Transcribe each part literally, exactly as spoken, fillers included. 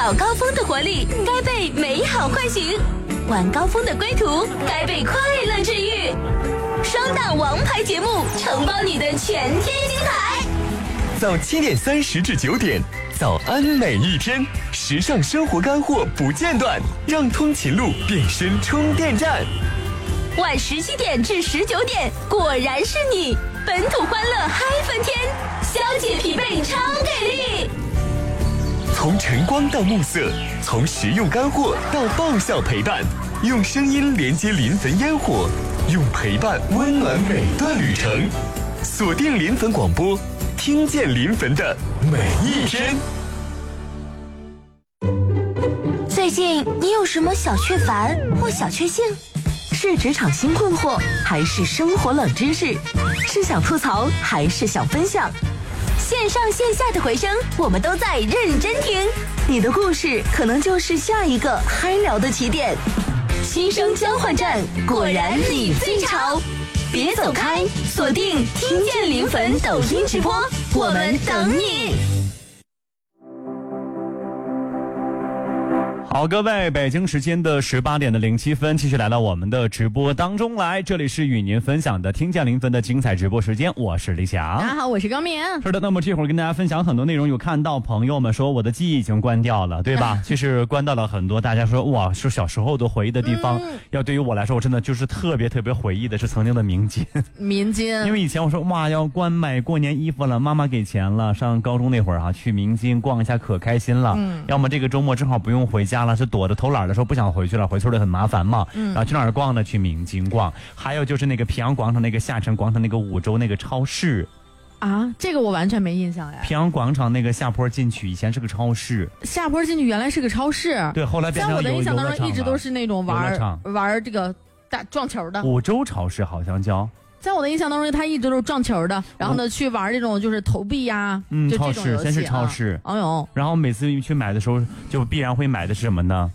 早高峰的活力该被美好唤醒，晚高峰的归途该被快乐治愈。双档王牌节目承包你的全天精彩。 早七点三十至九点，早安每一天，时尚生活干货不间断，让通勤路变身充电站。 晚十七点至十九点，果然是你，本土欢乐嗨翻天，消解疲惫超给力。 从晨光到暮色，从实用干货到爆笑陪伴，用声音连接临汾烟火，用陪伴温暖每段旅程。锁定临汾广播，听见临汾的每一天。 最近你有什么小确烦或小确幸？是职场新困惑，还是生活冷知识？是想吐槽，还是想分享？线上线下的回声，我们都在认真听。你的故事可能就是下一个嗨聊的起点。新生交换站，果然你最潮！别走开，锁定听见临汾抖音直播，我们等你。 好，各位，北京时间的十八点的零七分，继续来到我们的直播当中来。这里是与您分享的听见临汾的精彩直播时间，我是李翔。 大家好，我是高敏。 是的，那么这会儿跟大家分享很多内容，有看到朋友们说我的记忆已经关掉了，对吧？其实关到了很多大家说哇，是小时候的回忆的地方。嗯、要对于我来说，我真的就是特别特别回忆的是曾经的民间。 民间， 因为以前我说哇，要关买过年衣服了，妈妈给钱了，上高中那会儿啊，去民间逛一下可开心了。嗯、要么这个周末正好不用回家了，是躲着偷懒的时候不想回去了，回村里很麻烦嘛。嗯、然后去哪儿逛呢？去明津逛。还有就是那个平阳广场那个下沉广场那个五洲那个超市。 啊，这个我完全没印象呀。 平阳广场那个下坡进去以前是个超市， 下坡进去原来是个超市。 对，后来变成在我的印象当中一直都是那种玩玩这个大撞球的。 五洲超市好像叫。 在我的印象当中，他一直都是撞球的，然后呢，去玩这种就是投币呀， 嗯， 就超市先是超市， 哎呦， 然后每次去买的时候，就必然会买的是什么呢？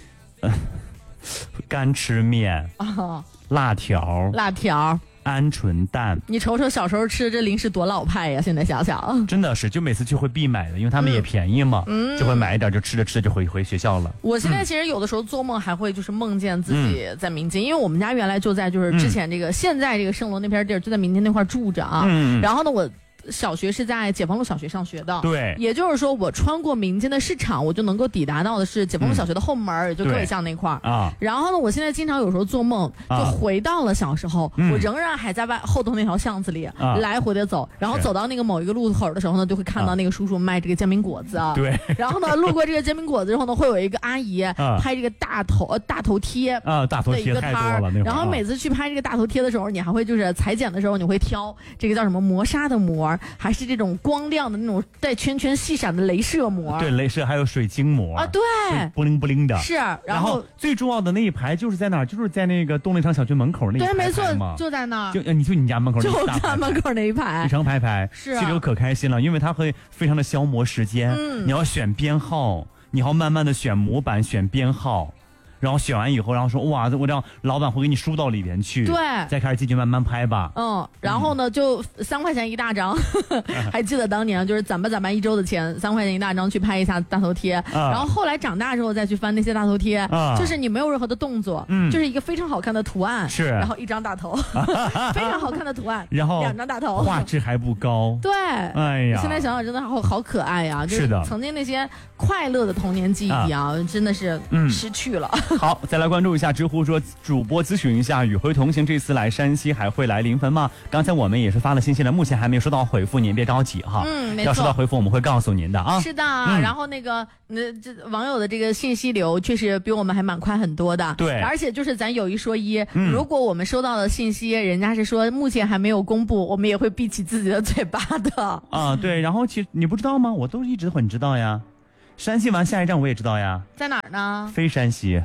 干吃面啊，辣条， 辣条。 鹌鹑蛋， 你瞅瞅小时候吃的这零食多老派呀！现在想想， 真的是，就每次去会必买的，因为他们也便宜嘛，嗯、就会买一点，就吃着吃着就回回学校了。 我现在其实有的时候做梦还会就是梦见自己在民间，嗯、因为我们家原来就在就是之前这个、嗯、现在这个圣楼那片地儿就在民间那块住着啊。嗯、然后呢，我小学是在解放路小学上学的， 对， 也就是说我穿过民间的市场，我就能够抵达到的是解放路小学的后门，嗯、也就可以像那块儿啊。然后呢，我现在经常有时候做梦，就回到了小时候，啊、我仍然还在外后头那条巷子里、嗯、来回的走，然后走到那个某一个路口的时候呢，就会看到那个叔叔卖这个煎饼果子啊。 对。 然后呢，路过这个煎饼果子之后呢，会有一个阿姨拍这个大头呃大头贴啊，大头贴太多了。 然后每次去拍这个大头贴的时候，你还会就是裁剪的时候，你会挑这个叫什么磨砂的膜，还是这种光亮的那种带圈圈细闪的镭射膜， 对，镭射还有水晶膜啊，对， 布灵布灵的。 是，然后, 然后最重要的那一排就是在哪儿？就是在那个动力场小区门口那一排。 对，没错，就在那儿。 就你就你家门口那一排，就家门口那一排， 一成排排。 是、啊， 这个可开心了，因为它会非常的消磨时间。嗯，你要选编号，你要慢慢的选模板，选编号。然后选完以后，然后说哇，我让老板会给你输到里边去， 对， 再开始进去慢慢拍吧。 嗯，然后呢，就三块钱一大张，还记得当年就是攒吧攒吧一周的钱，三块钱一大张去拍一下大头贴。啊、然后后来长大之后再去翻那些大头贴，啊、就是你没有任何的动作，嗯，就是一个非常好看的图案， 是， 然后一张大头，非常好看的图案， 然后两张大头， 画质还不高。 对， 哎呀， 现在想想真的好好可爱呀，就是的，曾经那些快乐的童年记忆啊，啊真的是失去了。 嗯好，再来关注一下知乎说，主播咨询一下，与会同行这次来山西还会来临汾吗？刚才我们也是发了信息了，目前还没有收到回复，您别着急哈。 嗯，没错， 要收到回复我们会告诉您的啊。 是的，嗯、然后那个那这网友的这个信息流确实比我们还蛮快很多的。 对， 而且就是咱有一说一，嗯、如果我们收到的信息，人家是说目前还没有公布，我们也会闭起自己的嘴巴的。 啊，对，然后其实你不知道吗？我都一直很知道呀。山西完下一站我也知道呀， 在哪儿呢？ 非山西。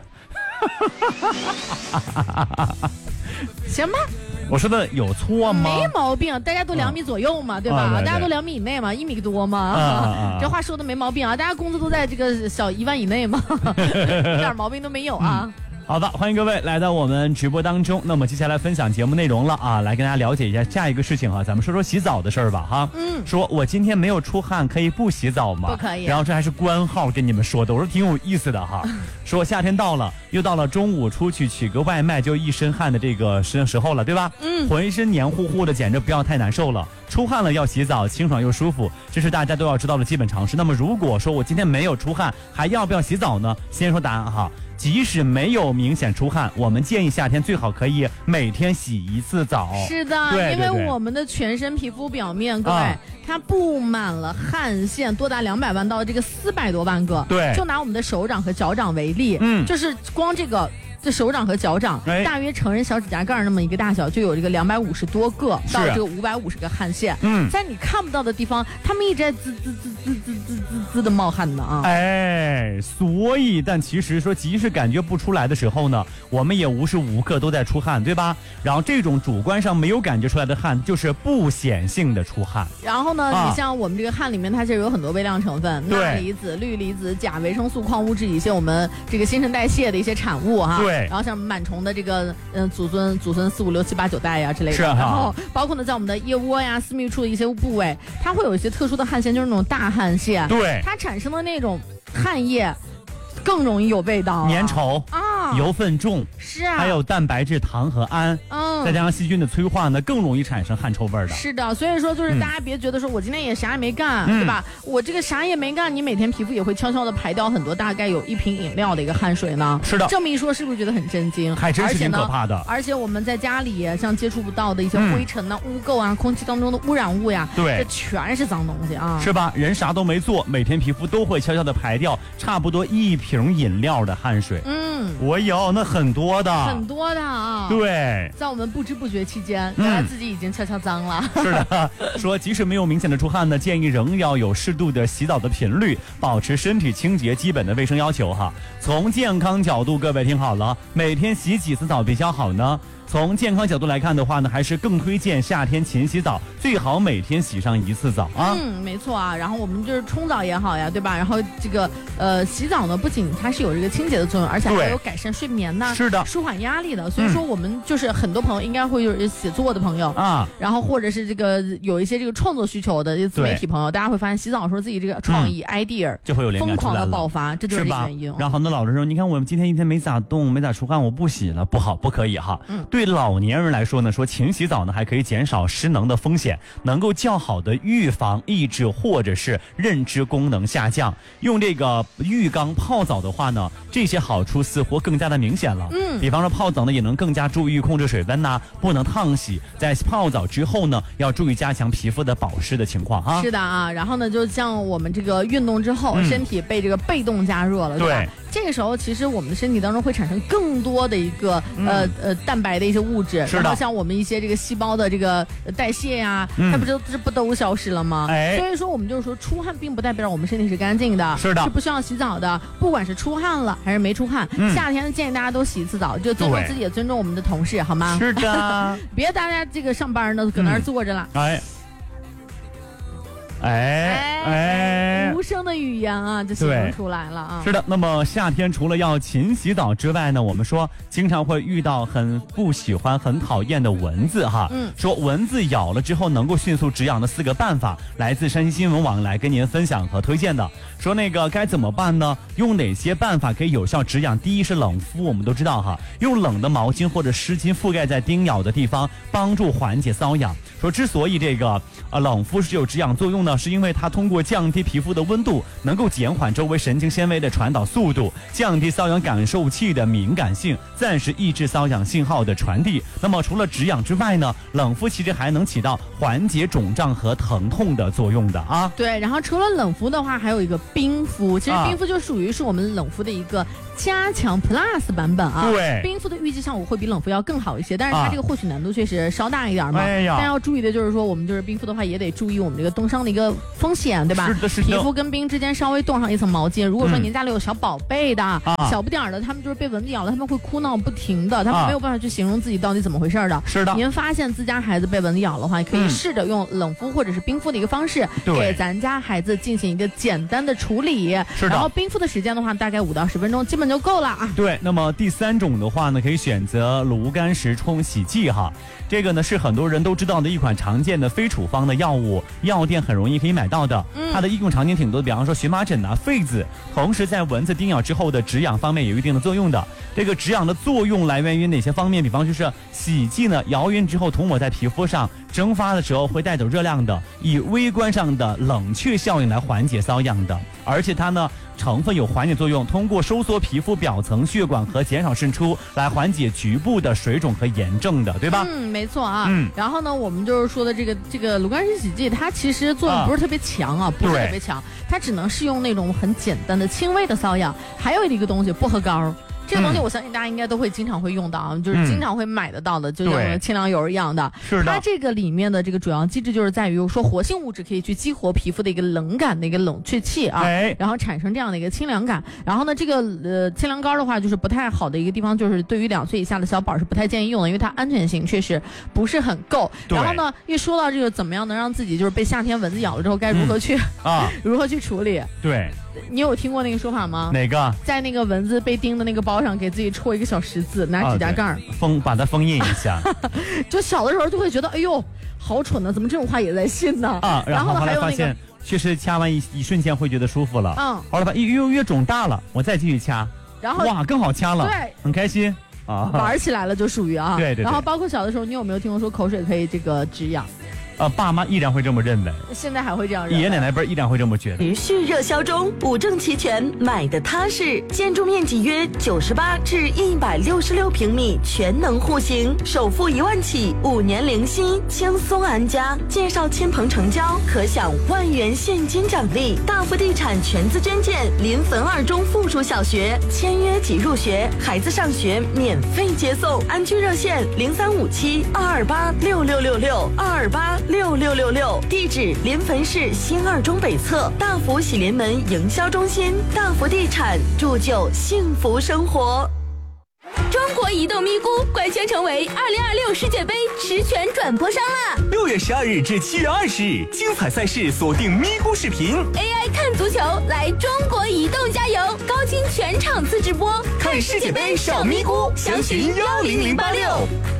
行吧， 我说的有错吗？ 没毛病，大家都两米左右嘛，嗯、对吧、啊对对？大家都两米以内嘛，一米多嘛，啊啊、这话说的没毛病啊。大家工资都在这个小一万以内嘛，一点毛病都没有啊。 好的，欢迎各位来到我们直播当中。那么接下来分享节目内容了啊，来跟大家了解一下下一个事情啊，咱们说说洗澡的事儿吧哈。嗯，说我今天没有出汗，可以不洗澡吗？ 不可以。 然后这还是官号跟你们说的，我说挺有意思的哈。说夏天到了，又到了中午出去取个外卖就一身汗的这个时时候了，对吧？嗯，浑身黏糊糊的，简直不要太难受了。出汗了要洗澡，清爽又舒服，这是大家都要知道的基本常识。那么如果说我今天没有出汗，还要不要洗澡呢？先说答案哈。即使没有明显出汗，我们建议夏天最好可以每天洗一次澡。 是的， 对因为我们的全身皮肤表面，各位、啊、它布满了汗腺，多达两百万到这个四百多万个。 对， 就拿我们的手掌和脚掌为例， 嗯， 就是光这个。这手掌和脚掌、哎、大约成人小指甲盖那么一个大小，就有这个两百五十多个到这个五百五十个汗腺。嗯，在你看不到的地方，他们一直在滋滋滋滋滋滋滋滋的冒汗呢啊！ 哎，所以但其实说，即使感觉不出来的时候呢，我们也无时无刻都在出汗，对吧？然后这种主观上没有感觉出来的汗，就是不显性的出汗。 然后呢，啊、你像我们这个汗里面，它其实有很多微量成分，钠离子、氯离子、钾、维生素、矿物质，一些我们这个新陈代谢的一些产物哈。 对。 然后像螨虫的这个嗯祖孙祖孙四五六七八九代呀之类的， 是啊、 然后包括呢在我们的腋窝呀、私密处的一些部位，它会有一些特殊的汗腺，就是那种大汗腺， 对， 它产生的那种汗液更容易有味道、啊， 粘稠啊，油分重， 是啊， 还有蛋白质、糖和氨，嗯，再加上细菌的催化呢，更容易产生汗臭味的。 是的，所以说就是大家别觉得说我今天也啥也没干， 嗯、 对吧？我这个啥也没干，你每天皮肤也会悄悄的排掉很多，大概有一瓶饮料的一个汗水呢。 是的， 这么一说，是不是觉得很震惊？ 还真是挺可怕的。 而且我们在家里像接触不到的一些灰尘呐、嗯、污垢啊、空气当中的污染物呀， 对， 这全是脏东西啊， 是吧？人啥都没做，每天皮肤都会悄悄的排掉差不多一瓶饮料的汗水。 嗯， 我有那很多的， 很多的啊。 对， 在我们不知不觉期间，原来自己已经悄悄脏了。 是的，说即使没有明显的出汗呢，建议仍要有适度的洗澡的频率，保持身体清洁基本的卫生要求哈。从健康角度，各位听好了，每天洗几次澡比较好呢？从健康角度来看的话呢，还是更推荐夏天勤洗澡，最好每天洗上一次澡啊。 嗯，没错啊。然后我们就是冲澡也好呀，对吧？然后这个呃洗澡呢，不仅它是有这个清洁的作用，而且还有改善睡眠呐， 是的， 舒缓压力的。所以说我们就是很多朋友应该会有写作的朋友啊，然后或者是这个有一些这个创作需求的自媒体朋友，大家会发现洗澡的时候自己这个创意、嗯、idea 就会有灵感疯狂的爆发，这就是这个原因。 然后很多老人说，你看我们今天一天没咋动，没咋出汗，我不洗了，不好，不可以哈。嗯，对老年人来说呢，说勤洗澡呢，还可以减少失能的风险，能够较好的预防抑制或者是认知功能下降。用这个浴缸泡澡的话呢，这些好处似乎更加的明显了。嗯，比方说泡澡呢，也能更加注意控制水温呐、啊，不能烫洗。在泡澡之后呢，要注意加强皮肤的保湿的情况啊。 是的啊，然后呢，就像我们这个运动之后，嗯、身体被这个被动加热了，对吧？对，这个时候其实我们的身体当中会产生更多的一个、嗯、呃呃蛋白的一些物质，然后像我们一些这个细胞的这个代谢呀，嗯、它不就这不都消失了吗？哎，所以说我们就是说出汗并不代表我们身体是干净的， 是的， 是不需要洗澡的。不管是出汗了还是没出汗，嗯、夏天建议大家都洗一次澡，就尊重自己也尊重我们的同事，好吗？ 是的， 别大家这个上班呢搁那儿坐着了。 嗯、哎。哎哎， 无声的语言啊，就形容出来了啊。 是的，那么夏天除了要勤洗澡之外呢，我们说经常会遇到很不喜欢、很讨厌的蚊子哈。嗯，说蚊子咬了之后能够迅速止痒的四个办法，来自山西新闻网来跟您分享和推荐的。说那个该怎么办呢？用哪些办法可以有效止痒？第一是冷敷，我们都知道哈，用冷的毛巾或者湿巾覆盖在叮咬的地方，帮助缓解瘙痒。说之所以这个呃冷敷是有止痒作用呢，是因为它通过降低皮肤的温度，能够减缓周围神经纤维的传导速度，降低瘙痒感受器的敏感性，暂时抑制瘙痒信号的传递。那么除了止痒之外呢，冷敷其实还能起到缓解肿胀和疼痛的作用的啊。 对，然后除了冷敷的话，还有一个冰敷。其实冰敷就属于是我们冷敷的一个加强 plus 版本啊。 对， 冰敷的预计效果会比冷敷要更好一些，但是它这个获取难度确实稍大一点嘛。 哎呀， 但要注意的就是说，我们就是冰敷的话，也得注意我们这个冻伤的一个风险，对吧？ 是的，是的。 皮肤跟冰之间稍微冻上一层毛巾。如果说您家里有小宝贝的、啊、小不点儿的，他们就是被蚊子咬了，他们会哭闹不停的，他们没有办法去形容自己到底怎么回事的。 是的， 您发现自家孩子被蚊子咬的话，可以试着用冷敷或者是冰敷的一个方式，给咱家孩子进行一个简单的处理。 是的， 然后冰敷的时间的话，大概五到十分钟，基本就够了啊。 对，那么第三种的话呢，可以选择炉甘石冲洗剂哈。这个呢是很多人都知道的一款常见的非处方的药物，药店很容易可以买到的。嗯、它的应用场景挺多的，比方说荨麻疹啊、痱子，同时在蚊子叮咬之后的止痒方面有一定的作用的。这个止痒的作用来源于哪些方面？比方就是洗剂呢，摇匀之后涂抹在皮肤上，蒸发的时候会带走热量的，以微观上的冷却效应来缓解瘙痒的。而且它呢成分有缓解作用，通过收缩皮肤表层血管和减少渗出来缓解局部的水肿和炎症的，对吧？ 嗯，没错啊。嗯，然后呢，我们就是说的这个这个炉甘石洗剂，它其实作用不是特别强啊，啊不是特别强，它只能适用那种很简单的轻微的瘙痒。还有一个东西，薄荷膏。这个东西我相信大家应该都会经常会用到啊、嗯，就是经常会买得到的，就像清凉油一样的。 是的。 它这个里面的这个主要机制就是在于说活性物质可以去激活皮肤的一个冷感的一个冷却器啊， 哎、 然后产生这样的一个清凉感。然后呢，这个呃清凉膏的话，就是不太好的一个地方，就是对于两岁以下的小宝是不太建议用的，因为它安全性确实不是很够。然后呢，一说到这个怎么样能让自己就是被夏天蚊子咬了之后该如何去、嗯、啊如何去处理？ 对。 你有听过那个说法吗？ 哪个？ 在那个蚊子被叮的那个包上给自己戳一个小十字，拿指甲盖、啊、 封把它封印一下。 就小的时候就会觉得，哎呦，好蠢呢，怎么这种话也在信呢？ 啊，然后后来发现， 还有那个、 确实掐完一一瞬间会觉得舒服了。 嗯， 后来发现越越肿大了，我再继续掐， 然后哇更好掐了， 对， 很开心啊， 玩起来了就属于啊。 对 对, 对。 然后包括小的时候，你有没有听过说口水可以这个止痒？ 呃，爸妈依然会这么认为， 现在还会这样认为， 爷爷奶奶辈依然会这么觉得。 持续热销中，五证齐全，买的踏实。建筑面积约九十八至一百六十六平米，全能户型，首付一万起，五年零息，轻松安家。介绍亲朋成交，可享万元现金奖励。大福地产全资捐建临汾二中附属小学，签约即入学，孩子上学免费接送。安居热线零三五七二二八六六六六二二八。六六六六，地址临汾市新二中北侧大福喜临门营销中心。大福地产，铸就幸福生活。 中国移动咪咕官宣成为二零二六世界杯实权转播商了。 六月十二日至七月二十日，精彩赛事锁定咪咕视频 ，A I 看足球，来中国移动加油，高清全场次直播， 看世界杯上咪咕，详询幺零零八六。